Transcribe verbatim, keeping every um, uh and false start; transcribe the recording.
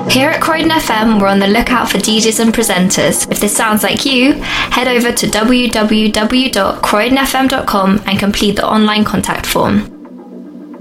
Here at Croydon F M, we're on the lookout for D Js and presenters. If this sounds like you, head over to w w w dot croydon f m dot com and complete the online contact form.